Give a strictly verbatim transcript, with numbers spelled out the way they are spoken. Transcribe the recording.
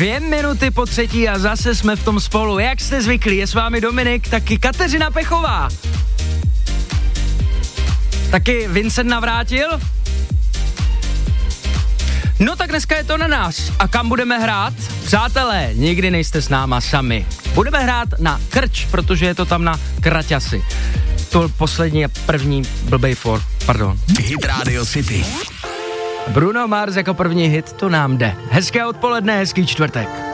Dvě minuty po třetí a zase jsme v tom spolu. Jak jste zvyklí, je s vámi Dominik, taky Kateřina Pechová. Taky Vincent Navrátil. No tak dneska je to na nás. A kam budeme hrát? Přátelé, nikdy nejste s náma sami. Budeme hrát na krč, protože je to tam na kraťasy. To poslední a první blbej for, pardon. Hit Radio City. Bruno Mars jako první hit, to nám jde. Hezké odpoledne, hezký čtvrtek.